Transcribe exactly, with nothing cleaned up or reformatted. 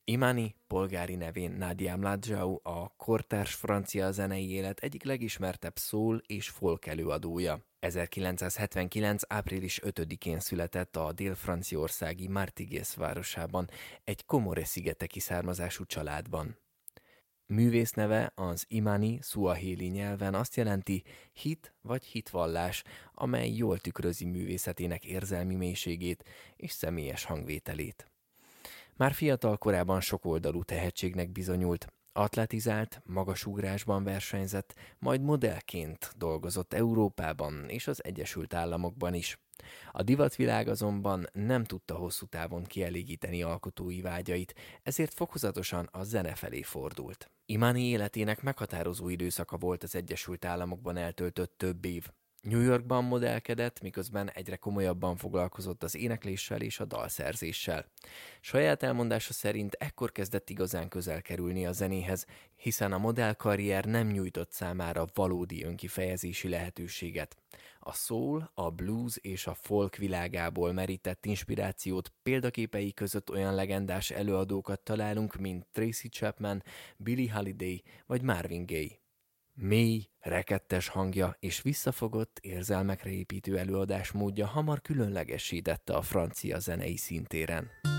Imani, polgári nevén Nadia Mladjau, a kortárs francia zenei élet egyik legismertebb soul és folk előadója. ezerkilencszázhetvenkilenc. április ötödikén született a dél-franciaországi Martigues városában, egy Comore-szigeteki származású családban. Művész neve az Imani szuahéli nyelven azt jelenti hit vagy hitvallás, amely jól tükrözi művészetének érzelmi mélységét és személyes hangvételét. Már fiatal korában sokoldalú tehetségnek bizonyult, atletizált, magasugrásban versenyzett, majd modellként dolgozott Európában és az Egyesült Államokban is. A divatvilág azonban nem tudta hosszú távon kielégíteni alkotói vágyait, ezért fokozatosan a zene felé fordult. Imani életének meghatározó időszaka volt az Egyesült Államokban eltöltött több év. New Yorkban modellkedett, miközben egyre komolyabban foglalkozott az énekléssel és a dalszerzéssel. Saját elmondása szerint ekkor kezdett igazán közel kerülni a zenéhez, hiszen a modellkarrier nem nyújtott számára valódi önkifejezési lehetőséget. A soul, a blues és a folk világából merített inspirációt példaképei között olyan legendás előadókat találunk, mint Tracy Chapman, Billie Holiday vagy Marvin Gaye. Mély, rekettes hangja és visszafogott, érzelmekre építő előadásmódja hamar különlegessítette a francia zenei színtéren.